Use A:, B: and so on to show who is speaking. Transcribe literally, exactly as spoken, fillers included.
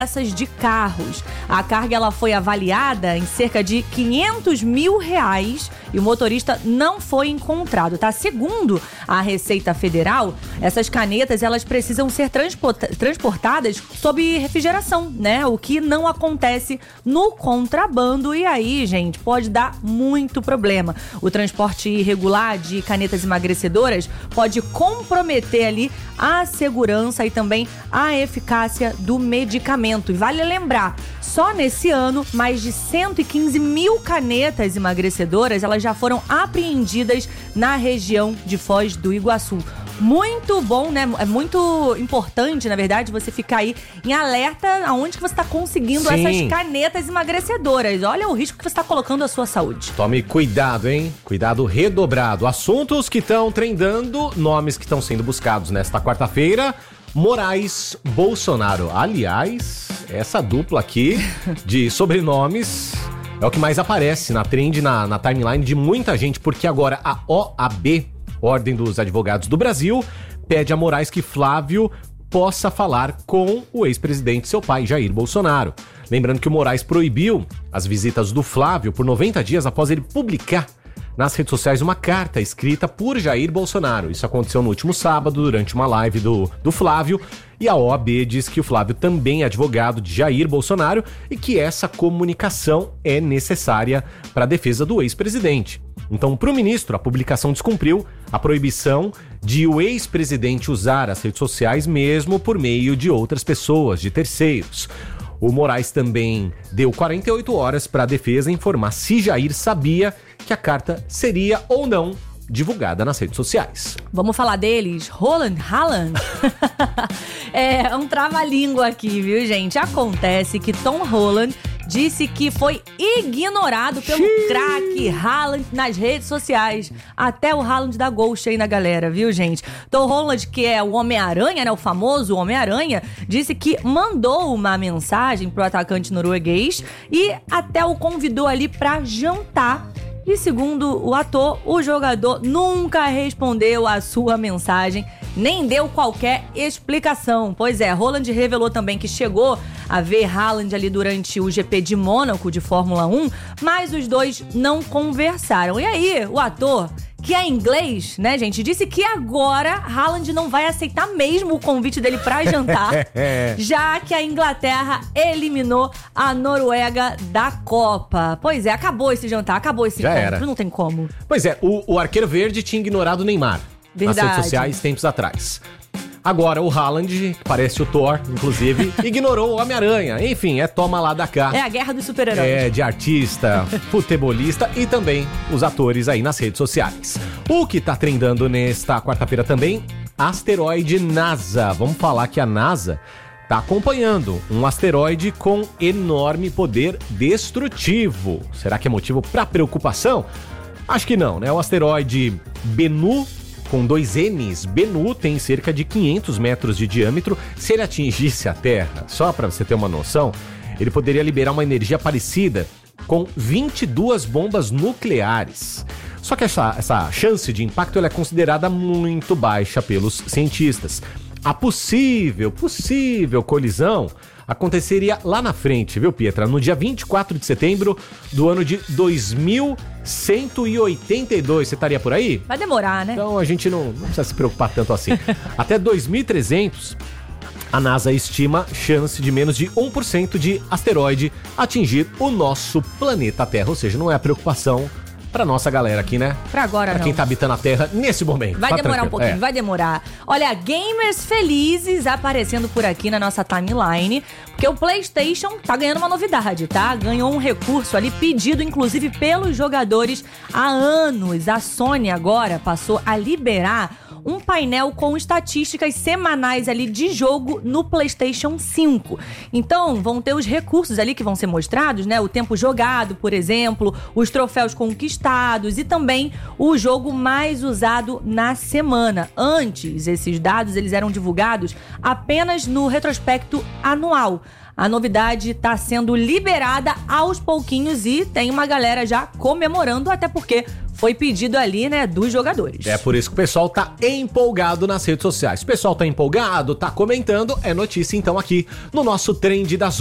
A: peças de carros. A carga ela foi avaliada em cerca de quinhentos mil reais e o motorista não foi encontrado, tá? Segundo a Receita Federal, essas canetas elas precisam ser transportadas sob refrigeração, né? O que não acontece no contrabando e aí, gente, pode dar muito problema. O transporte irregular de canetas emagrecedoras pode comprometer ali a segurança e também a eficácia do medicamento. E vale lembrar, só nesse ano, mais de cento e quinze mil canetas emagrecedoras elas já foram apreendidas na região de Foz do Iguaçu. Muito bom, né? É muito importante, na verdade, você ficar aí em alerta aonde que você está conseguindo Sim. essas canetas emagrecedoras. Olha o risco que você está colocando à sua saúde.
B: Tome cuidado, hein? Cuidado redobrado. Assuntos que estão trendando, nomes que estão sendo buscados nesta quarta-feira. Moraes Bolsonaro. Aliás, essa dupla aqui de sobrenomes é o que mais aparece na trend, na, na timeline de muita gente, porque agora a O A B, Ordem dos Advogados do Brasil, pede a Moraes que Flávio possa falar com o ex-presidente, seu pai, Jair Bolsonaro. Lembrando que o Moraes proibiu as visitas do Flávio por noventa dias após ele publicar nas redes sociais uma carta escrita por Jair Bolsonaro. Isso aconteceu no último sábado, durante uma live do, do Flávio, e a O A B diz que o Flávio também é advogado de Jair Bolsonaro e que essa comunicação é necessária para a defesa do ex-presidente. Então, para o ministro, a publicação descumpriu a proibição de o ex-presidente usar as redes sociais mesmo por meio de outras pessoas, de terceiros. O Moraes também deu quarenta e oito horas para a defesa informar se Jair sabia que a carta seria ou não divulgada nas redes sociais.
A: Vamos falar deles? Roland Haaland? É um trava-língua aqui, viu, gente? Acontece que Tom Holland disse que foi ignorado pelo craque Haaland nas redes sociais. Até o Haaland dá ghost aí na galera, viu, gente? Tom Holland, que é o Homem-Aranha, né? O famoso Homem-Aranha, disse que mandou uma mensagem pro atacante norueguês e até o convidou ali pra jantar. E segundo o ator, o jogador nunca respondeu a sua mensagem, nem deu qualquer explicação. Pois é, Haaland revelou também que chegou a ver Haaland ali durante o G P de Mônaco de Fórmula um, mas os dois não conversaram. E aí, o ator, que é inglês, né, gente, disse que agora Haaland não vai aceitar mesmo o convite dele pra jantar, já que a Inglaterra eliminou a Noruega da Copa. Pois é, acabou esse jantar, acabou esse
B: já
A: encontro,
B: era.
A: Não tem como.
B: Pois é, o, o arqueiro verde tinha ignorado o Neymar. Verdade. Nas redes sociais, tempos atrás. Agora, o Haaland, que parece o Thor, inclusive, ignorou o Homem-Aranha. Enfim, é toma lá da cá.
A: É a guerra dos super-heróis.
B: É, de artista, futebolista e também os atores aí nas redes sociais. O que tá trendando nesta quarta-feira também, asteroide NASA. Vamos falar que a NASA tá acompanhando um asteroide com enorme poder destrutivo. Será que é motivo para preocupação? Acho que não, né? O asteroide Bennu, com dois N's, Bennu tem cerca de quinhentos metros de diâmetro. Se ele atingisse a Terra, só para você ter uma noção, ele poderia liberar uma energia parecida com vinte e duas bombas nucleares. Só que essa, essa chance de impacto ela é considerada muito baixa pelos cientistas. A possível, possível colisão aconteceria lá na frente, viu, Pietra? No dia vinte e quatro de setembro do ano de dois mil cento e oitenta e dois. Você estaria por aí?
A: Vai demorar, né?
B: Então a gente não, não precisa se preocupar tanto assim. Até dois mil e trezentos, a NASA estima chance de menos de um por cento de asteroide atingir o nosso planeta Terra. Ou seja, não é a preocupação pra nossa galera aqui, né?
A: Pra agora
B: pra
A: não.
B: quem tá habitando a Terra nesse momento.
A: Vai
B: tá
A: demorar
B: tranquilo.
A: um pouquinho,
B: é.
A: vai demorar. Olha, gamers felizes aparecendo por aqui na nossa timeline, porque o PlayStation tá ganhando uma novidade, tá? Ganhou um recurso ali pedido, inclusive, pelos jogadores há anos. A Sony agora passou a liberar um painel com estatísticas semanais ali de jogo no PlayStation cinco. Então, vão ter os recursos ali que vão ser mostrados, né? O tempo jogado, por exemplo, os troféus conquistados e também o jogo mais usado na semana. Antes, esses dados eles eram divulgados apenas no retrospecto anual. a novidade tá sendo liberada aos pouquinhos e tem uma galera já comemorando, até porque foi pedido ali, né, dos jogadores.
B: É por isso que o pessoal tá empolgado nas redes sociais. O pessoal tá empolgado, tá comentando, é notícia então aqui no nosso Trend das